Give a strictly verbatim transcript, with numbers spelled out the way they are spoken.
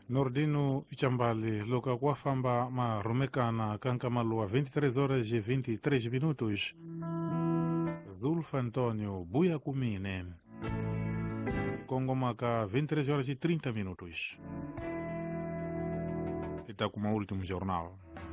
Nordino Chambali, loka kwa famba marumekana kanka malua vinte e três horas e vinte e três minutos. Zulfa Antônio Buia Kumine, Congo Maca vinte e três horas e trinta minutos. Está com o último jornal.